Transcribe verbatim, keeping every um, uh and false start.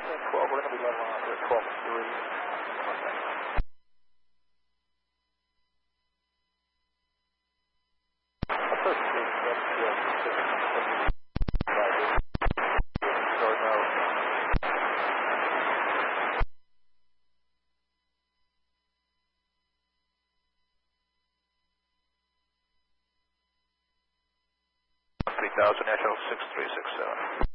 twelve, we're going to be level out here, twelve three. three thousand, National six three six seven.